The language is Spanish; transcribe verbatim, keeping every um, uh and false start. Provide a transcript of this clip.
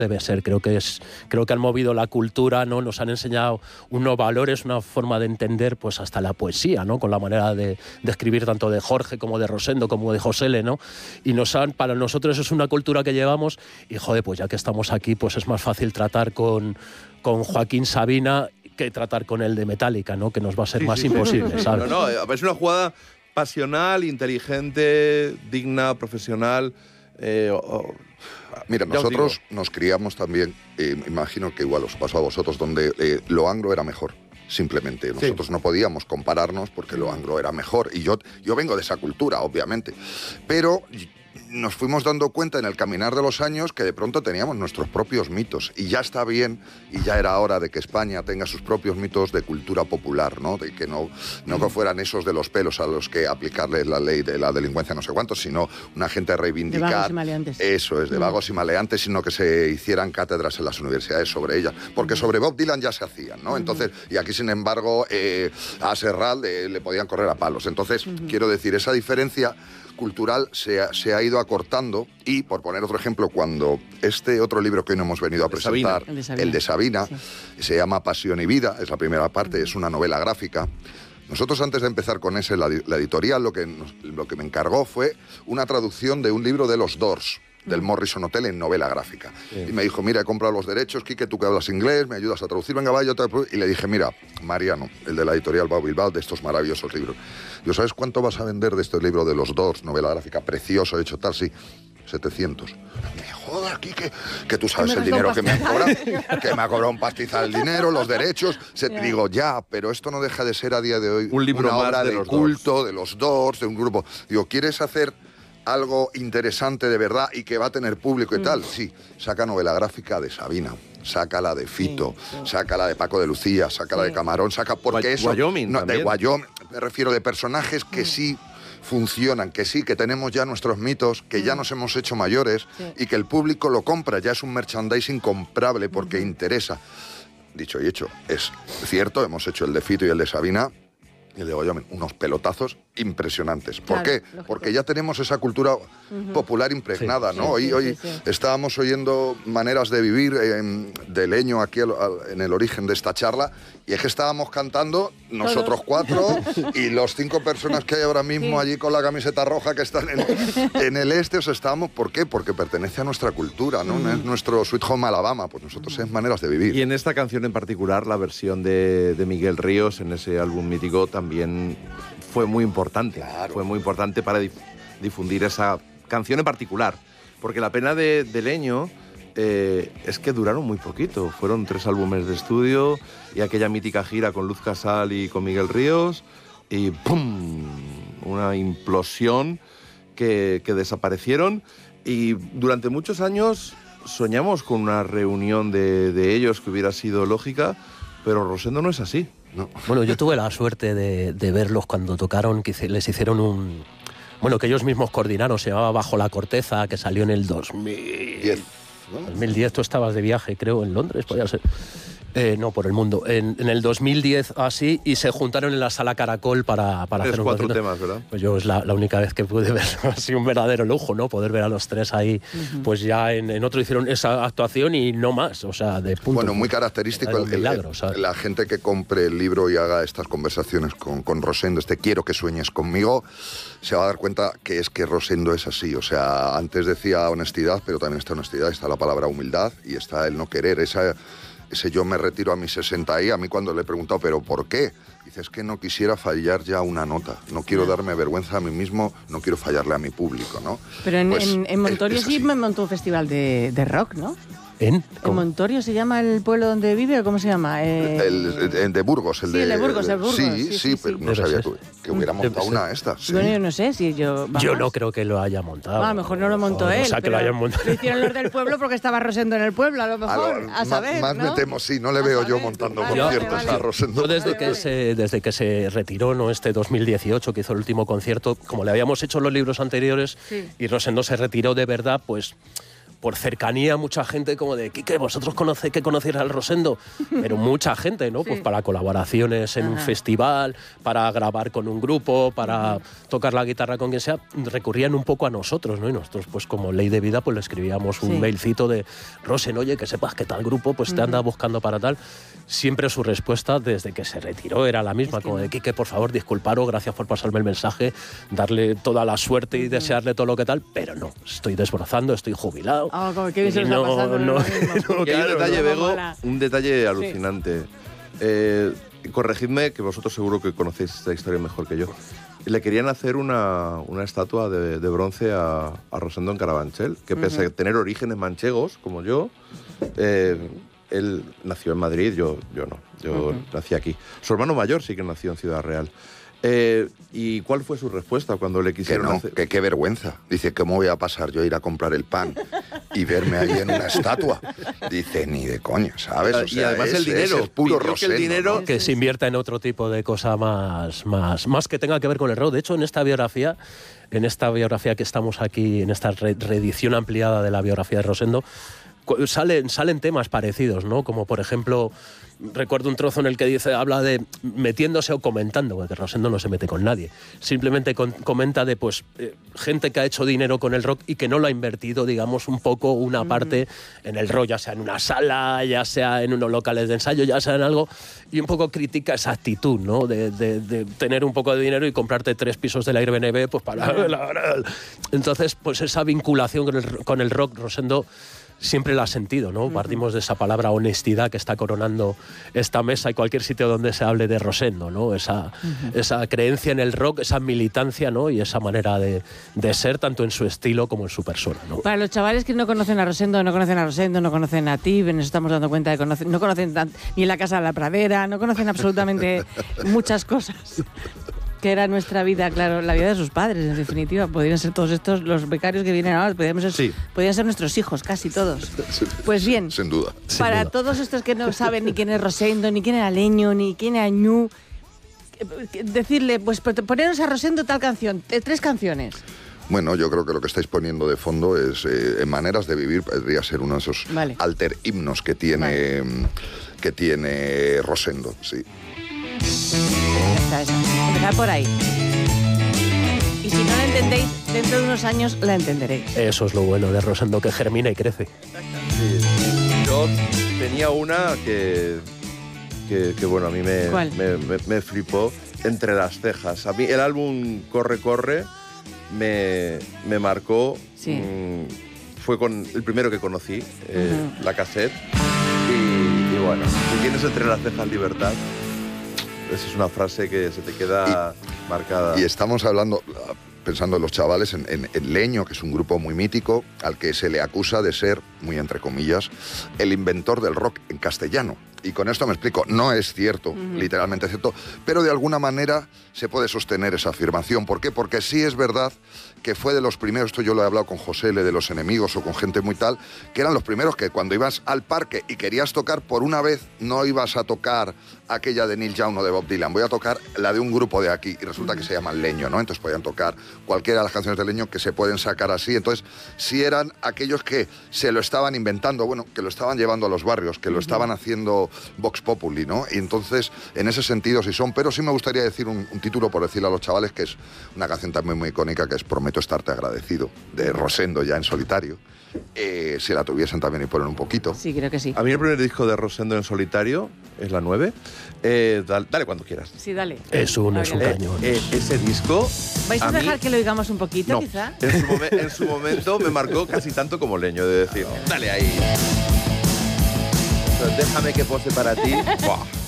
debe ser. Creo que es, creo que han movido la cultura, ¿no? Nos han enseñado unos valores, una forma de entender, pues hasta la poesía, ¿no? Con la manera de, de escribir tanto de Jorge como de Rosendo como de José L, ¿no? Y nos han, para nosotros es una cultura que llevamos y joder, pues ya que estamos aquí, pues es más fácil tratar con, con Joaquín Sabina que tratar con el de Metallica, ¿no? Que nos va a ser sí, más sí, imposible, sí. ¿sabes? No, no, es una jugada pasional, inteligente, digna, profesional. Eh, oh, Mira, nosotros nos criamos también, eh, imagino que igual os pasó a vosotros, donde eh, lo anglo era mejor, simplemente. Nosotros sí. no podíamos compararnos porque lo anglo era mejor. Y yo, yo vengo de esa cultura, obviamente. Pero nos fuimos dando cuenta en el caminar de los años que de pronto teníamos nuestros propios mitos. Y ya está bien, y ya era hora de que España tenga sus propios mitos de cultura popular, ¿no? De que no, no que fueran esos de los pelos a los que aplicarles la ley de la delincuencia no sé cuántos, sino una gente a reivindicar. De vagos y maleantes. Eso es, de vagos y maleantes, sino que se hicieran cátedras en las universidades sobre ellas. Porque sobre Bob Dylan ya se hacían, ¿no? Entonces, y aquí, sin embargo, eh, a Serral eh, le podían correr a palos. Entonces, uh-huh. quiero decir, esa diferencia cultural se ha, se ha ido acortando y, por poner otro ejemplo, cuando este otro libro que hoy no hemos venido a presentar, el de Sabina, el de Sabina sí. se llama Pasión y Vida, es la primera parte, uh-huh. es una novela gráfica. Nosotros, antes de empezar con ese, la, la editorial lo que, nos, lo que me encargó fue una traducción de un libro de los Doors, del Morrison Hotel, en novela gráfica. Sí. Y me dijo, mira, he comprado los derechos, Quique, tú que hablas inglés, me ayudas a traducir, venga, vaya, yo te... Y le dije, mira, Mariano, el de la editorial Bau Bilbao, de estos maravillosos libros. Yo, ¿sabes cuánto vas a vender de este libro de los Doors, novela gráfica, precioso, hecho tal? Sí, setecientos. Me jodas, Quique, que tú sabes el dinero que me han cobrado, que me ha cobrado un pastizal el dinero, los derechos. Se, yeah. Digo, ya, pero esto no deja de ser a día de hoy un libro una más obra de, de los culto, Doors. de los Doors, de un grupo. Digo, ¿quieres hacer algo interesante de verdad y que va a tener público y mm. tal? Sí, saca novela gráfica de Sabina, saca la de Fito, sí, sí. saca la de Paco de Lucía, saca sí. la de Camarón, saca porque Guay, eso... Wyoming no, también. De Wyoming, me refiero, de personajes que mm. sí funcionan, que sí, que tenemos ya nuestros mitos, que mm. ya nos hemos hecho mayores sí. y que el público lo compra, ya es un merchandising comprable porque mm. interesa. Dicho y hecho, es cierto, hemos hecho el de Fito y el de Sabina, y el de Wyoming, unos pelotazos impresionantes. ¿Por claro, qué? Lógico. Porque ya tenemos esa cultura uh-huh. popular impregnada, sí, ¿no? Sí, hoy sí, sí, sí. estábamos oyendo maneras de vivir eh, de Leño aquí al, al, en el origen de esta charla, y es que estábamos cantando nosotros Todos. cuatro y los cinco personas que hay ahora mismo sí. allí con la camiseta roja que están en, en el este, o sea, estábamos, ¿por qué? Porque pertenece a nuestra cultura, ¿no? Uh-huh. Es nuestro Sweet Home Alabama, pues nosotros uh-huh. es maneras de vivir. Y en esta canción en particular, la versión de, de Miguel Ríos, en ese álbum mítico, también fue muy importante. Claro. Fue muy importante para dif- difundir esa canción en particular. Porque la pena de, de Leño eh, es que duraron muy poquito. Fueron tres álbumes de estudio y aquella mítica gira con Luz Casal y con Miguel Ríos. Y ¡pum! Una implosión que, que desaparecieron. Y durante muchos años soñamos con una reunión de, de ellos que hubiera sido lógica, pero Rosendo no es así. No. Bueno, yo tuve la suerte de, de verlos cuando tocaron, que les hicieron un... Bueno, que ellos mismos coordinaron, se llamaba Bajo la Corteza, que salió en el dos mil diez. dos mil diez, tú estabas de viaje, creo, en Londres, podía ser. Eh, no, por el mundo. En, en el dos mil diez así, y se juntaron en la Sala Caracol para, para hacer un cuatro concierto. temas, ¿verdad? Pues yo es la, la única vez que pude ver, ha sido un verdadero lujo, ¿no? Poder ver a los tres ahí, uh-huh. pues ya en, en otro hicieron esa actuación y no más, o sea, de punto. Bueno, muy característico el, milagro, el, el, la gente que compre el libro y haga estas conversaciones con, con Rosendo, este quiero que sueñes conmigo, se va a dar cuenta que es que Rosendo es así, o sea, antes decía honestidad, pero también está honestidad, está la palabra humildad y está el no querer, esa... Ese yo me retiro a mis sesenta y a mí cuando le he preguntado, ¿pero por qué? Dice, es que no quisiera fallar ya una nota, no quiero darme vergüenza a mí mismo, no quiero fallarle a mi público, ¿no? Pero en, pues, en, en Montorio sí me montó un festival de, de rock, ¿no? ¿En? ¿En Montorio se llama el pueblo donde vive o cómo se llama? Eh... El, el de Burgos. El sí, de, el de Burgos, el Burgos. Sí, sí, sí, sí, pero sí. no sabía que, que hubiera montado una esta. Sí. Bueno, yo no sé si yo... ¿Vamos? Yo no creo que lo haya montado. Bueno, a lo mejor no lo montó él, o sea, que lo hayan montado. Lo hicieron los del pueblo porque estaba Rosendo en el pueblo, a lo mejor, a, lo, a saber, Más, ¿no? más me temo, sí, no le a veo saber. yo montando Vale, conciertos vale, a vale. Rosendo. Yo desde, vale, que vale. Se, desde que se retiró, ¿no? Este dos mil dieciocho, que hizo el último concierto, como le habíamos hecho los libros anteriores, sí. y Rosendo se retiró de verdad, pues... por cercanía, mucha gente como de, ¿qué, vosotros conocéis que conocéis al Rosendo? Pero mucha gente, ¿no? Sí. Pues para colaboraciones en Ajá. un festival, para grabar con un grupo, para uh-huh. tocar la guitarra con quien sea, recurrían un poco a nosotros, ¿no? Y nosotros, pues como ley de vida, pues le escribíamos un sí. mailcito de, Rosen, oye, que sepas que tal grupo pues uh-huh. te anda buscando para tal. Siempre su respuesta, desde que se retiró, era la misma, es que como de, Quique, por favor, disculparos, gracias por pasarme el mensaje, darle toda la suerte y uh-huh. desearle todo lo que tal, pero no, estoy desbrozando, estoy jubilado. Oh, como que bien se no, no, no, no, claro, hay un detalle, no, Bego, un detalle alucinante. Sí. Eh, corregidme, que vosotros seguro que conocéis esta historia mejor que yo. Le querían hacer una, una estatua de, de bronce a, a Rosendo en Carabanchel, que pese uh-huh. a tener orígenes manchegos, como yo, eh, él nació en Madrid, yo, yo no, yo uh-huh. nací aquí. Su hermano mayor sí que nació en Ciudad Real. Eh, ¿Y cuál fue su respuesta cuando le quisieron que no, hacer? Que qué vergüenza. Dice, ¿cómo voy a pasar yo a ir a comprar el pan y verme ahí en una estatua? Dice, ni de coña, ¿sabes? O sea, y además es, el dinero, es puro Rosendo, que el dinero ¿no? Que se invierta en otro tipo de cosa más, más, más que tenga que ver con el rock. De hecho, en esta biografía, en esta biografía que estamos aquí, en esta re- reedición ampliada de la biografía de Rosendo, salen, salen temas parecidos, ¿no? Como por ejemplo, recuerdo un trozo en el que dice, habla de metiéndose o comentando, porque Rosendo no se mete con nadie, simplemente con, comenta de pues eh, gente que ha hecho dinero con el rock y que no lo ha invertido, digamos, un poco una parte uh-huh. en el rock, ya sea en una sala, ya sea en unos locales de ensayo, ya sea en algo, y un poco critica esa actitud, ¿no? De, de, de tener un poco de dinero y comprarte tres pisos del Airbnb, pues para... Entonces, pues esa vinculación con el, con el rock, Rosendo siempre la ha sentido, ¿no? Uh-huh. Partimos de esa palabra honestidad que está coronando esta mesa y cualquier sitio donde se hable de Rosendo, ¿no? Esa, uh-huh. esa creencia en el rock, esa militancia, ¿no? Y esa manera de, de ser, tanto en su estilo como en su persona, ¿no? Para los chavales que no conocen a Rosendo, no conocen a Rosendo, no conocen a ti, nos estamos dando cuenta de que conocen, no conocen tan, ni la Casa de la Pradera, no conocen absolutamente muchas cosas. Que era nuestra vida, claro, la vida de sus padres, en definitiva. Podrían ser todos estos, los becarios que vienen ahora, podrían ser, sí. podrían ser nuestros hijos, casi todos. Pues bien, sin duda. Para sin duda. todos estos que no saben ni quién es Rosendo, ni quién era Leño, ni quién era Ñu, decirle, pues ponernos a Rosendo tal canción, tres canciones. Bueno, yo creo que lo que estáis poniendo de fondo es eh, en maneras de vivir, podría ser uno de esos vale. alter himnos que tiene, vale. que tiene Rosendo, sí. Esa, esa. Empezar por ahí. Y si no la entendéis, dentro de unos años la entenderéis. Eso es lo bueno de Rosendo, que germina y crece. Sí. Yo tenía una que, que, que bueno, a mí me, me, me, me flipó, Entre las cejas. A mí el álbum Corre, Corre me, me marcó. Sí. Mmm, fue con el primero que conocí, eh, uh-huh. la cassette. Y, y bueno, si tienes entre las cejas libertad, esa es una frase que se te queda y, marcada. Y estamos hablando, pensando en los chavales, en, en, en Leño, que es un grupo muy mítico, al que se le acusa de ser, muy entre comillas, el inventor del rock en castellano. Y con esto me explico, no es cierto, uh-huh. literalmente cierto, pero de alguna manera se puede sostener esa afirmación. ¿Por qué? Porque sí es verdad que fue de los primeros, esto yo lo he hablado con José L. de Los Enemigos o con gente muy tal, que eran los primeros que cuando ibas al parque y querías tocar por una vez, no ibas a tocar aquella de Neil Young o de Bob Dylan, voy a tocar la de un grupo de aquí, y resulta que se llaman Leño, ¿no? Entonces podían tocar cualquiera de las canciones de Leño que se pueden sacar así. Entonces, sí eran aquellos que se lo estaban inventando, bueno, que lo estaban llevando a los barrios, que lo estaban haciendo Vox Populi, ¿no? Y entonces, en ese sentido sí son, pero sí me gustaría decir un, un título, por decirle a los chavales, que es una canción también muy icónica, que es Prometo estarte agradecido, de Rosendo, ya en solitario. Eh, si la tuviesen también y ponen un poquito. Sí, creo que sí. A mí el primer disco de Rosendo en solitario es la nueve. Eh, dale, dale cuando quieras. Sí, dale. Es un, es un cañón. Eh, eh, ese disco... ¿Vais a, a dejar mí, que lo digamos un poquito, no, quizá? En su, momen, en su momento me marcó casi tanto como Leño, de decir, dale ahí. Déjame que pose para ti. Buah.